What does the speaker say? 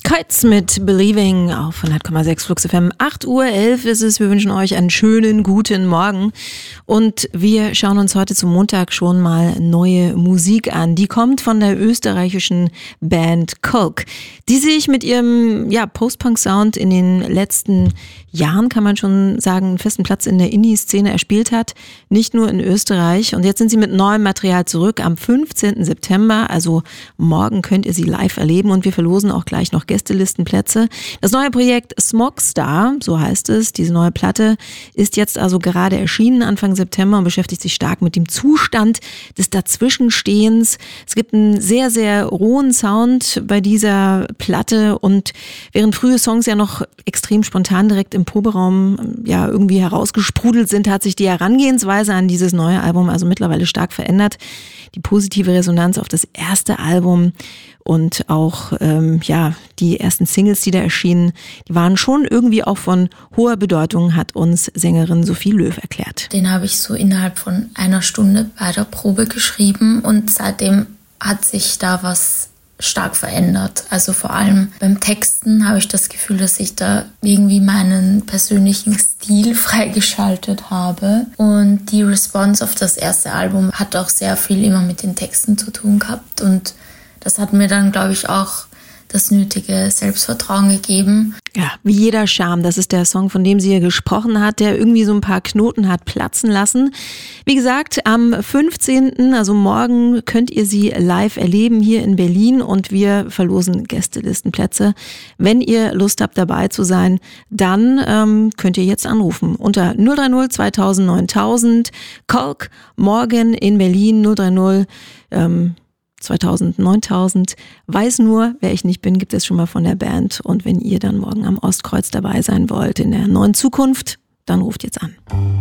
Kites mit Believing auf 100,6 Flux FM. 8:11 Uhr ist es. Wir wünschen euch einen schönen guten Morgen. Und wir schauen uns heute zum Montag schon mal neue Musik an. Die kommt von der österreichischen Band Kolk, die sich mit ihrem Post-Punk-Sound in den letzten Jahren, kann man schon sagen, einen festen Platz in der Indie-Szene erspielt hat. Nicht nur in Österreich. Und jetzt sind sie mit neuem Material zurück am 15. September. Also morgen könnt ihr sie live erleben und wir verlosen auch gleich noch Gästelistenplätze. Das neue Projekt Smogstar, so heißt es, diese neue Platte, ist jetzt also gerade erschienen Anfang September und beschäftigt sich stark mit dem Zustand des Dazwischenstehens. Es gibt einen sehr, sehr rohen Sound bei dieser Platte und während frühe Songs ja noch extrem spontan direkt im Proberaum irgendwie herausgesprudelt sind, hat sich die Herangehensweise an dieses neue Album also mittlerweile stark verändert. Die positive Resonanz auf das erste Album und auch die ersten Singles, die da erschienen, die waren schon irgendwie auch von hoher Bedeutung, hat uns Sängerin Sophie Löw erklärt. Den habe ich so innerhalb von einer Stunde bei der Probe geschrieben und seitdem hat sich da was stark verändert. Also vor allem beim Texten habe ich das Gefühl, dass ich da irgendwie meinen persönlichen Stil freigeschaltet habe. Und die Response auf das erste Album hat auch sehr viel immer mit den Texten zu tun gehabt. Und das hat mir dann, glaube ich, auch das nötige Selbstvertrauen gegeben. Ja, wie jeder Charme, das ist der Song, von dem sie hier gesprochen hat, der irgendwie so ein paar Knoten hat platzen lassen. Wie gesagt, am 15., also morgen, könnt ihr sie live erleben hier in Berlin und wir verlosen Gästelistenplätze. Wenn ihr Lust habt, dabei zu sein, dann könnt ihr jetzt anrufen unter 030 2000 9000. Kolk, morgen in Berlin 030 2000, 9000. Weiß nur, wer ich nicht bin, gibt es schon mal von der Band. Und wenn ihr dann morgen am Ostkreuz dabei sein wollt in der neuen Zukunft, dann ruft jetzt an.